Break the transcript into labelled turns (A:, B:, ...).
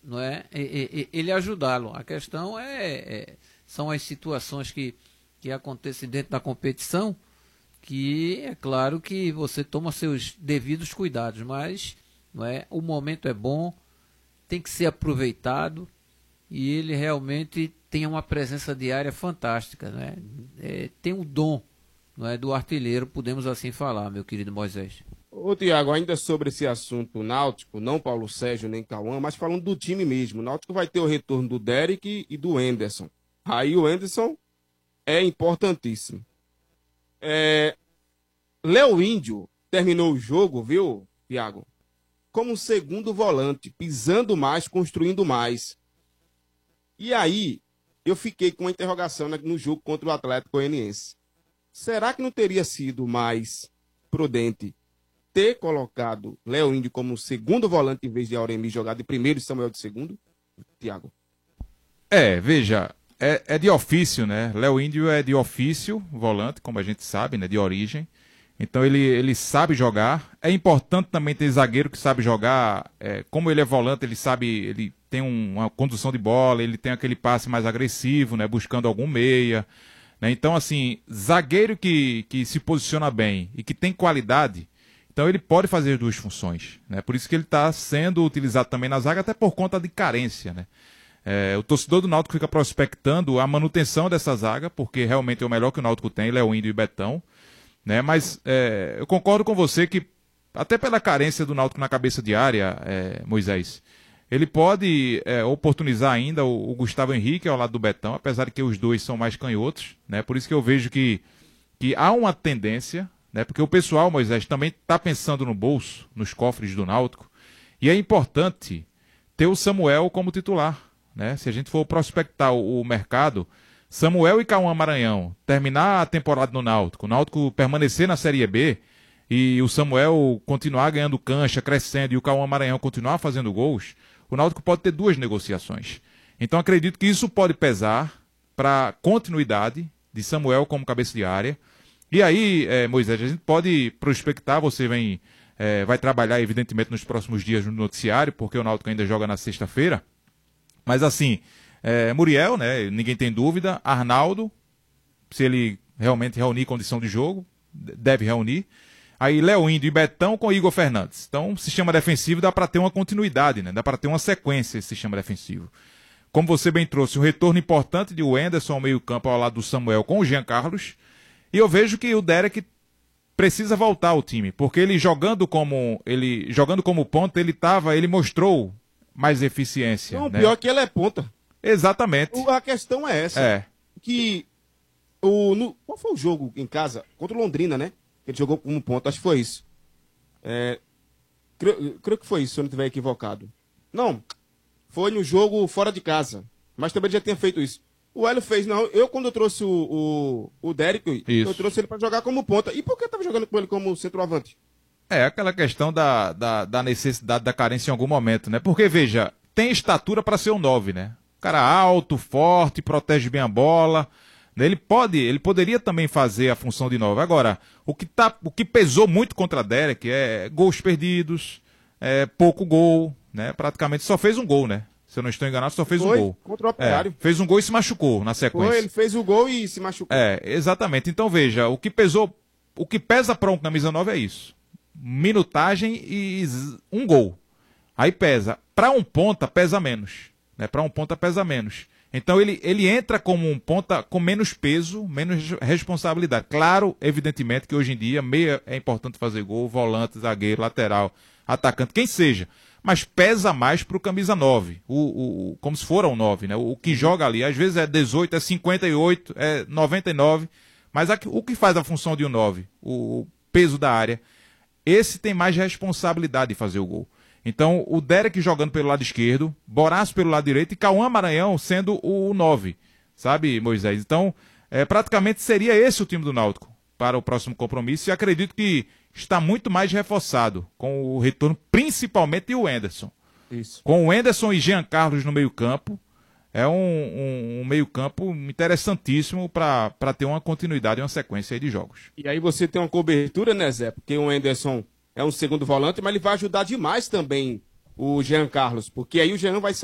A: não é? Ele ajudá-lo. A questão são as situações que acontecem dentro da competição, que é claro que você toma seus devidos cuidados, mas não é? O momento é bom, tem que ser aproveitado, e ele realmente tem uma presença diária fantástica, né? Tem o dom, não é, do artilheiro, podemos assim falar, meu querido Moisés.
B: Ô, Tiago, ainda sobre esse assunto náutico, não Paulo Sérgio nem Cauã, mas falando do time mesmo. O Náutico vai ter o retorno do Derek e do Henderson. Aí o Henderson é importantíssimo. Léo Índio terminou o jogo, viu, Tiago? Como segundo volante, pisando mais, construindo mais. E aí, eu fiquei com uma interrogação no jogo contra o Atlético Goianiense. Será que não teria sido mais prudente ter colocado Léo Índio como segundo volante em vez de Auremi jogar de primeiro e Samuel de segundo? Tiago.
C: Veja, é de ofício, né? Léo Índio é de ofício, volante, como a gente sabe, né? De origem. Então ele sabe jogar. É importante também ter zagueiro que sabe jogar. Como ele é volante, ele tem uma condução de bola, ele tem aquele passe mais agressivo, né? Buscando algum meia. Né? Então, assim, zagueiro que se posiciona bem e que tem qualidade, então ele pode fazer as duas funções. Né? Por isso que ele está sendo utilizado também na zaga, até por conta de carência. Né? O torcedor do Náutico fica prospectando a manutenção dessa zaga, porque realmente é o melhor que o Náutico tem, Léo Índio e Betão. Né? Mas eu concordo com você que, até pela carência do Náutico na cabeça de área, Moisés, ele pode oportunizar ainda o Gustavo Henrique ao lado do Betão, apesar de que os dois são mais canhotos. Né? Por isso que eu vejo que há uma tendência, né? Porque o pessoal, Moisés, também está pensando no bolso, nos cofres do Náutico, e é importante ter o Samuel como titular. Né? Se a gente for prospectar o mercado, Samuel e Cauã Maranhão terminar a temporada no Náutico, o Náutico permanecer na Série B e o Samuel continuar ganhando cancha, crescendo, e o Cauã Maranhão continuar fazendo gols, o Náutico pode ter duas negociações. Então acredito que isso pode pesar para a continuidade de Samuel como cabeça de área. E aí, Moisés, a gente pode prospectar, você vai trabalhar evidentemente nos próximos dias no noticiário, porque o Náutico ainda joga na sexta-feira. Mas assim, Muriel, né, ninguém tem dúvida, Arnaldo, se ele realmente reunir condição de jogo, deve reunir. Aí Léo Índio e Betão com Igor Fernandes. Então, o sistema defensivo dá para ter uma continuidade, né? Dá para ter uma sequência esse sistema defensivo. Como você bem trouxe, o retorno importante de Henderson ao meio-campo ao lado do Samuel com o Jean Carlos. E eu vejo que o Derek precisa voltar ao time, porque ele jogando como ponta, ele mostrou mais eficiência.
B: Não,
C: né?
B: pior que ele é ponta.
C: Exatamente.
B: A questão é essa. Qual foi o jogo em casa? Contra o Londrina, né? Ele jogou como ponta, acho que foi isso. Creio que foi isso, se eu não estiver equivocado. Não, foi no jogo fora de casa. Mas também ele já tinha feito isso. O Hélio fez, não. Quando eu trouxe o Derek, eu trouxe ele para jogar como ponta. E por que estava jogando com ele como centroavante?
C: Aquela questão da necessidade da carência em algum momento, né? Porque, veja, tem estatura para ser um 9, né? O cara alto, forte, protege bem a bola. Ele poderia também fazer a função de 9. Agora, o que pesou muito contra Derek é gols perdidos, pouco gol, né? Praticamente só fez um gol, né? Se eu não estou enganado, só fez um gol.
B: Contra o Operário.
C: Fez um gol e se machucou na sequência.
B: Ele fez o gol e se machucou.
C: Exatamente. Então, veja, o que pesa para um camisa 9 é isso. Minutagem e um gol. Aí pesa. Para um ponta, pesa menos. Né? Para um ponta, pesa menos. Então ele entra como um ponta com menos peso, menos responsabilidade. Claro, evidentemente que hoje em dia meia é importante fazer gol, volante, zagueiro, lateral, atacante, quem seja. Mas pesa mais para o camisa 9, como se for um 9, né? O que joga ali, às vezes é 18, é 58, é 99, mas o que faz a função de um 9, o peso da área, esse tem mais responsabilidade de fazer o gol. Então, o Derek jogando pelo lado esquerdo, Boraço pelo lado direito e Cauã Maranhão sendo o 9, sabe, Moisés? Então, praticamente seria esse o time do Náutico para o próximo compromisso e acredito que está muito mais reforçado com o retorno, principalmente do Henderson.
B: Isso.
C: Com o Henderson e Jean Carlos no meio-campo, é um meio-campo interessantíssimo para ter uma continuidade e uma sequência aí de jogos.
B: E aí você tem uma cobertura, né, Zé? Porque o Henderson é um segundo volante, mas ele vai ajudar demais também o Jean Carlos, porque aí o Jean vai